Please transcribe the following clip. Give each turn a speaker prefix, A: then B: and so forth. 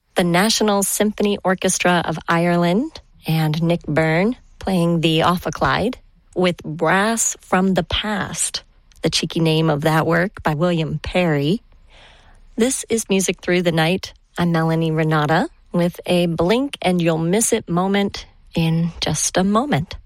A: the National Symphony Orchestra of Ireland and Nick Byrne playing the Ophicleide with Brass from the Past, the cheeky name of that work by William Perry. This is Music Through the Night. I'm Melanie Renata with a blink and you'll miss it moment in just a moment.